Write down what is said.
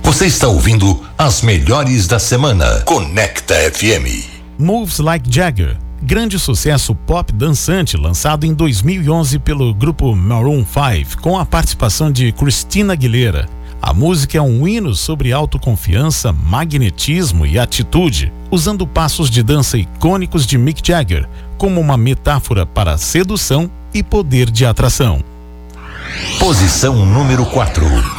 Você está ouvindo as melhores da semana. Conecta FM. Moves Like Jagger, grande sucesso pop dançante lançado em 2011 pelo grupo Maroon 5, com a participação de Christina Aguilera. A música é um hino sobre autoconfiança, magnetismo e atitude, usando passos de dança icônicos de Mick Jagger como uma metáfora para sedução e poder de atração. Posição número 4.